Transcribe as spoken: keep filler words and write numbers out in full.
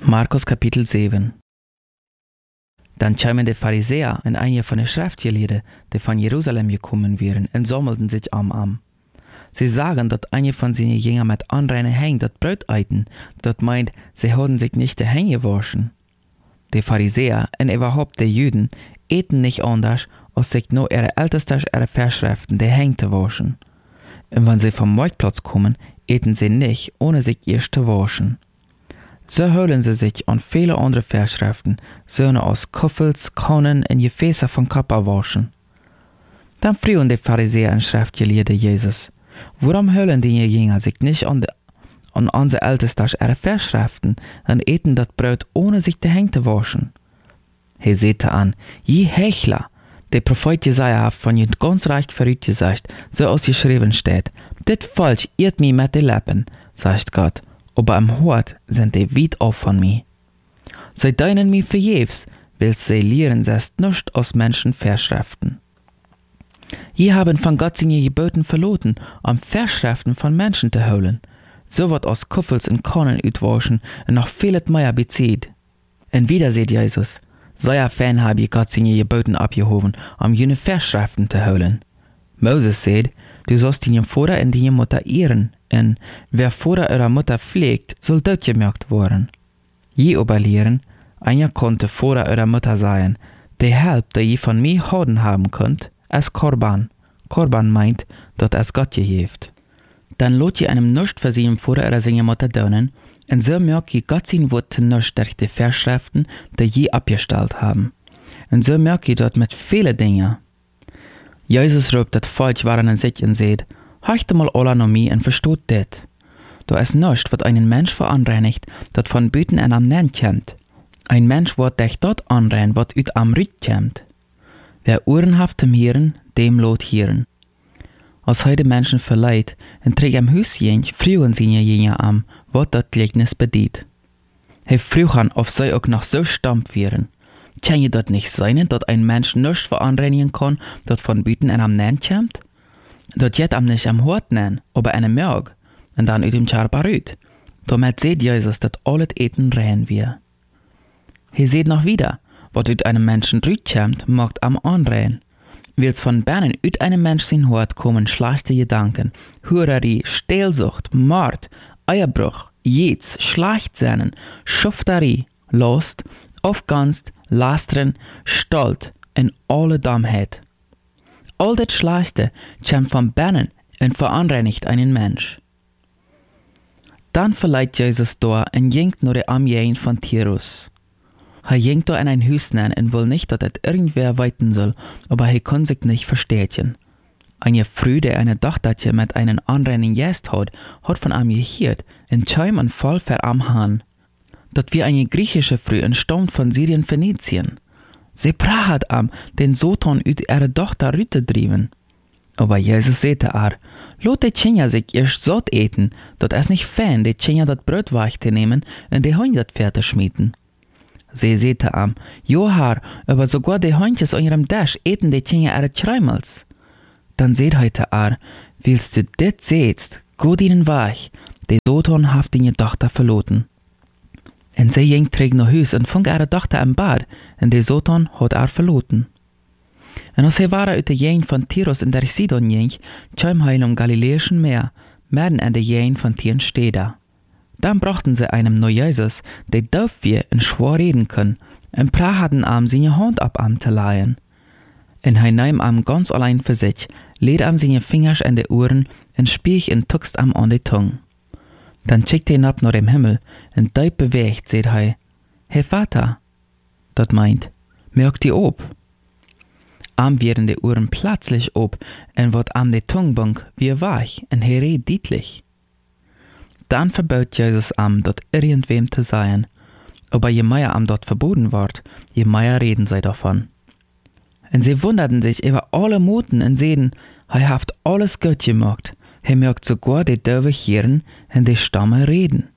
Markus Kapitel sieben. Dann kamen die Pharisäer und einige von den Schriftgelehrten, die von Jerusalem gekommen wären, und sammelten sich am am. Sie sagen, dass einige von seinen Jüngern mit unreinen Händen das Brot eiten, das meint, sie haben sich nicht die Hände gewaschen. Die Pharisäer und überhaupt die Juden eten nicht anders, als sich nur ihre ältesten ihre Vorschriften die Hände zu waschen. Und wenn sie vom Marktplatz kommen, eten sie nicht, ohne sich erst zu waschen. So holen sie sich an viele andere Vorschriften, Söhne aus Kuffels, Kannen und Gefäße von Kappa waschen. Dann fragen die Pharisäer und Schriftgelehrten Jesus, warum holen die Jünger sich nicht an, de, an unsere Ältesten ihre Vorschriften und eten das Brot, ohne sich die Hände zu waschen? Er sagte an, je Hechler, der Prophet Jesaja hat von ihr ganz recht vorausgesagt, so als geschrieben steht, dit falsch irrt mich mit den Lippen, sagt Gott, aber am Hort sind die weit auf von mir. Sie deinen mir vergebens, willst sie lehren selbst nicht aus Menschen Vorschriften. Je haben von Gott seine Geboten verloren, um Vorschriften von Menschen zu holen. So wird aus Kuffels und Kannen utwaschen und noch vieles mehr bezieht. Und wieder sagt Jesus, sehr fern habe ich Gott seine Geboten abgehoben, um jene Vorschriften zu holen. Moses sagt, du sollst deinen Vater und deine Mutter ehren, und wer Vater oder Mutter pflegt, soll totgemacht werden. Je aber lehren, einer konnte Vater oder Mutter sein, die Help, die je von mir haben haben könnt, als Korban. Korban meint, dass es Gott gehebt. Dann lot je einem nicht für seinen Vater oder seine Mutter donen, und so merkt je Gott sein Wort nicht durch die Vorschriften, die je abgestellt haben. Und so merkt je dort mit vielen Dingen. Jesus ruft das falsch waren an sich und sagt, horcht mal alle noch mir und versteht das. Da ist nichts, was einen Mensch veranreinigt, das von Büten an am Nenn kommt. Ein Mensch wird dich dort anrein, was ut am Rüt kommt. Wer Ohren haft zum Hören, dem lot hören. Als heute Menschen verleiht und trägt am Hus jench, frühen sie jene am, was das Gleichnis bedient. He frühen, auf sei auch noch so stammt wären. Kann je dort nicht sein, dass ein Mensch nichts veranreinigen kann, das von Büten an am Nenn kommt? Dat jet am nicht am Hort nennen, aber eine Merg, und dann ut dem Charpa rüt. Damit seht Jesus, dat alles Eten rein wir. He seht noch wieder, wat ut einem Menschen rüt kommt, macht am anrein. Wills von Bernen ut einem Mensch sin Hort kommen schlechte Gedanken, Hurerie, Stehlsucht, Mord, Eierbruch, Jets, Schlechtsennen, Schufterie, Lust, Aufganst, Lastren, Stolz und alle Dummheit. All das Schlechte kommt von Bernen und veranreinigt einen Mensch. Dann verleiht Jesus da und jinkt nur der Armeen von Tirus. Er jinkt da in ein Haus nein und will nicht, dass es irgendwer weiten soll, aber er kann sich nicht verstehen. Eine Frau, die eine Tochterchen mit einem anreinen Gäst hat, hat von ihm gehört und scheim und voll für am Hahn. Das wie eine griechische Frau entstammt von Syrien Phönizien. Sie prahat am, den Soton ut ihre Tochter rüte drieben. Aber Jesus sagte er, lot die Kinder sich erst satt eten, dat es nicht fein, die Kinder dat Brot weich zu nehmen und die Hunde dat Pferde schmieden. Sie sagte am, jo Herr, aber sogar die Hundjes an ihrem Tisch eten die Kinder ihre Schreimels. Dann seht heute er, willst du dit sehtst, gut ihnen weich, die Soton haft deine Tochter verloten. Und sie ging träg nach Hus und fang ihre Tochter im Bad, und die Soton hat er verloten. Und als sie waren ut der Jäin von Tirus in der Sidon ging, kam heil um Galiläischen Meer, mitten an der Jäin von Tieren Städter. Dann brachten sie einem neu Jesus, der doof wir und schwor reden können, und prahaten am seine Hand ab am zu leihen. Und er nahm am ganz allein für sich, lädt am seine Fingers an die Ohren und spiech und tuckst am an die Tung. Dann schickt er hinab nach dem Himmel, und deut bewegt, seht er, Herr Vater, dat meint, merkt die ob. Am werden die Ohren plötzlich ob, und wird am die Tungbunk wie weich, und er redet deutlich. Dann verbot Jesus am, dort irgendwem zu sein, aber je mehr am dort verboten wird, je mehr reden sie davon. Und sie wunderten sich über alle Muten und sehen, er haft alles gut gemacht. Er mögt sogar die doofe Hirn und die Stamme reden.